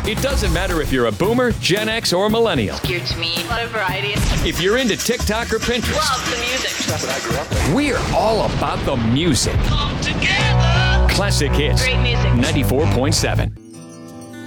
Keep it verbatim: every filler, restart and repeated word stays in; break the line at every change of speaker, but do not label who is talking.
It doesn't matter if you're a boomer, Gen X, or millennial.
Geared to me. What a variety.
If you're into TikTok or Pinterest.
Love the music.
That's what I grew up with.
We're all about the music.
Come together.
Classic Hits.
Great music.
ninety-four point seven.